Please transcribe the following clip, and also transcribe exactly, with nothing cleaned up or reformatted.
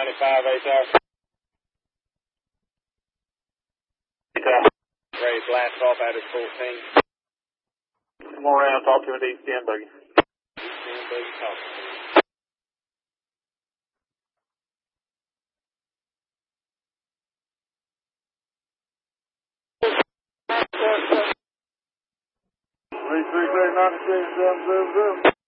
twenty-five, eight hour. Ready to blast off out of fourteen. Come on around, talk to me, D ten buggy. D ten buggy talking to me. three three three nine six seven zero zero.